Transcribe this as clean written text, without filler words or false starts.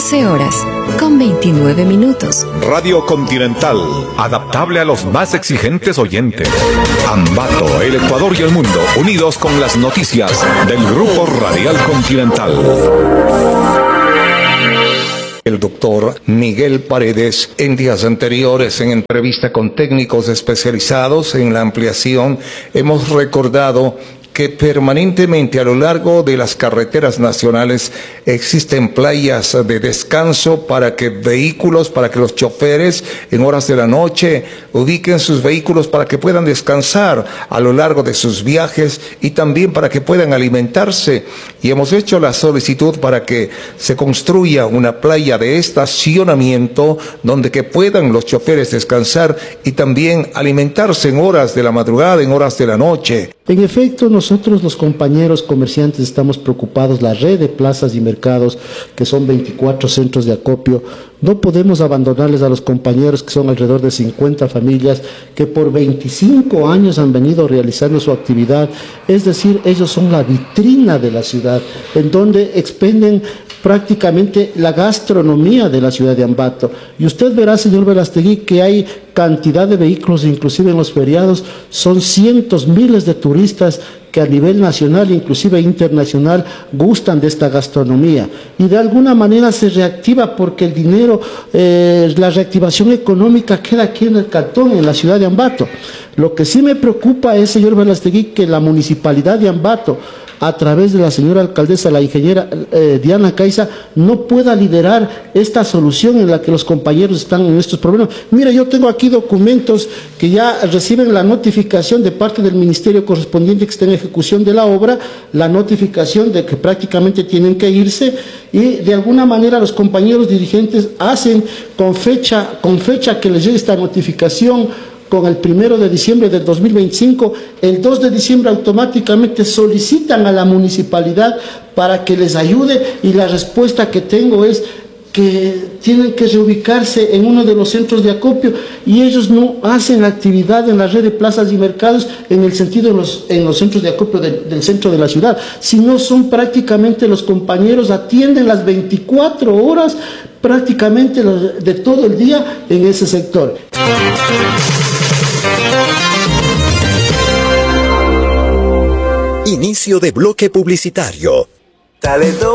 12 horas, con 29 minutos. Radio Continental, adaptable a los más exigentes oyentes. Ambato, el Ecuador y el mundo, unidos con las noticias del Grupo Radial Continental. El doctor Miguel Paredes, en días anteriores, en entrevista con técnicos especializados en la ampliación, hemos recordado que permanentemente a lo largo de las carreteras nacionales existen playas de descanso para que los choferes en horas de la noche ubiquen sus vehículos para que puedan descansar a lo largo de sus viajes y también para que puedan alimentarse. Y hemos hecho la solicitud para que se construya una playa de estacionamiento donde que puedan los choferes descansar y también alimentarse en horas de la madrugada, en horas de la noche. En efecto, nosotros los compañeros comerciantes estamos preocupados. La red de plazas y mercados, que son 24 centros de acopio, no podemos abandonarles a los compañeros, que son alrededor de 50 familias, que por 25 años han venido realizando su actividad. Es decir, ellos son la vitrina de la ciudad, en donde expenden prácticamente la gastronomía de la ciudad de Ambato. Y usted verá, señor Verástegui, que hay cantidad de vehículos, inclusive en los feriados, son cientos, miles de turistas que a nivel nacional, inclusive internacional, gustan de esta gastronomía. Y de alguna manera se reactiva porque el dinero, la reactivación económica queda aquí en el cantón, en la ciudad de Ambato. Lo que sí me preocupa es, señor Verástegui, que la municipalidad de Ambato, a través de la señora alcaldesa, la ingeniera Diana Caiza, no pueda liderar esta solución en la que los compañeros están en estos problemas. Mira, yo tengo aquí documentos que ya reciben la notificación de parte del ministerio correspondiente que está en ejecución de la obra, la notificación de que prácticamente tienen que irse, y de alguna manera los compañeros dirigentes hacen con fecha que les llegue esta notificación, con el 1 de diciembre del 2025, el 2 de diciembre automáticamente solicitan a la municipalidad para que les ayude, y la respuesta que tengo es que tienen que reubicarse en uno de los centros de acopio, y ellos no hacen actividad en la red de plazas y mercados en el sentido en los centros de acopio del centro de la ciudad, sino son prácticamente los compañeros atienden las 24 horas prácticamente de todo el día en ese sector. Inicio de bloque publicitario.